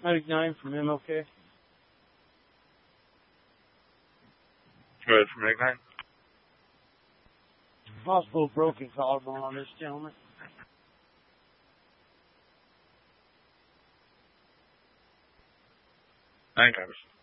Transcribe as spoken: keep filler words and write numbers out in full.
Medic nine from M L K. Go ahead for Medic nine. Possible broken collarbone on this gentleman. Nine times.